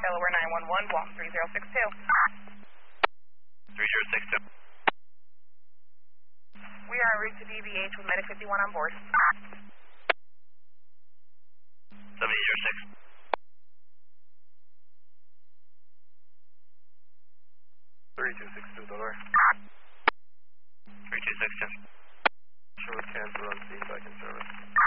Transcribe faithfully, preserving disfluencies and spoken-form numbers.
Delaware nine one one, walk three zero six two. three zero six two. We are en route to D B H with Medic fifty-one on board. seven zero six. three two six two, Delaware. three two six two. Show cancel on scene back in service.